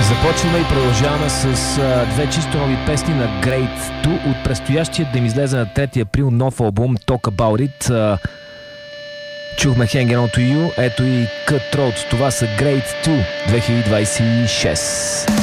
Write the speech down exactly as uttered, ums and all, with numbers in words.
Започваме и продължаваме с а, две чисто нови песни на Great two от предстоящия да им излезе на трети април нов албум Talk About It. А, чухме Hanging On To You, ето и Cut Throat. Това са Great two две хиляди двадесет и шест.